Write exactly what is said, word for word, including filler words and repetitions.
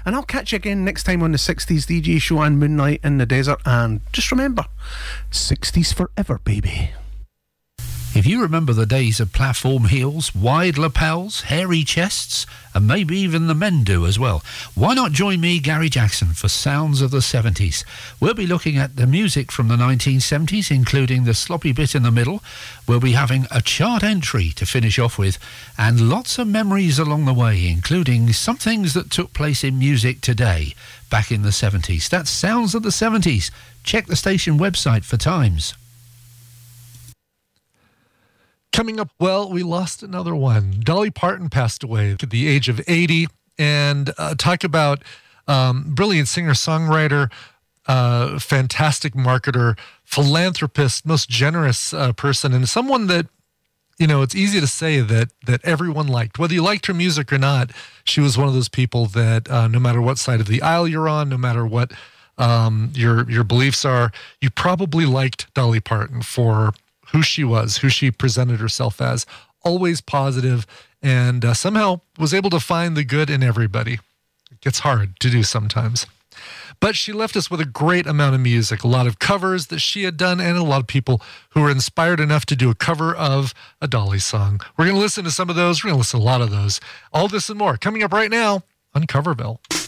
And I'll catch you again next time on the sixties D J show and Moonlight in the Desert. And just remember, sixties forever, baby. If you remember the days of platform heels, wide lapels, hairy chests, and maybe even the men do as well, why not join me, Gary Jackson, for Sounds of the seventies? We'll be looking at the music from the nineteen seventies, including the sloppy bit in the middle. We'll be having a chart entry to finish off with, and lots of memories along the way, including some things that took place in music today, back in the seventies. That's Sounds of the seventies. Check the station website for times. Coming up, well, we lost another one. Dolly Parton passed away at the age of eighty, and uh, talk about um, brilliant singer-songwriter, uh, fantastic marketer, philanthropist, most generous uh, person, and someone that, you know, it's easy to say that that everyone liked. Whether you liked her music or not, she was one of those people that uh, no matter what side of the aisle you're on, no matter what um, your your beliefs are, you probably liked Dolly Parton for who she was, who she presented herself as, always positive, and uh, somehow was able to find the good in everybody. It gets hard to do sometimes. But she left us with a great amount of music, a lot of covers that she had done, and a lot of people who were inspired enough to do a cover of a Dolly song. We're going to listen to some of those. We're going to listen to a lot of those. All this and more coming up right now on Coverville.